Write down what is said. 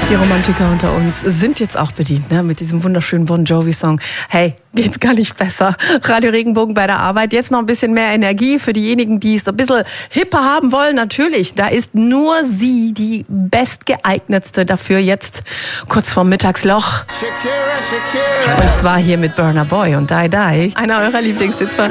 Die Romantiker unter uns sind jetzt auch bedient, ne? Mit diesem wunderschönen Bon Jovi-Song. Hey, geht's gar nicht besser. Radio Regenbogen bei der Arbeit. Jetzt noch ein bisschen mehr Energie für diejenigen, die es ein bisschen hipper haben wollen. Natürlich, da ist nur sie die bestgeeignetste dafür jetzt kurz vorm Mittagsloch. Und zwar hier mit Burna Boy und Die Die. Einer eurer Lieblingshits.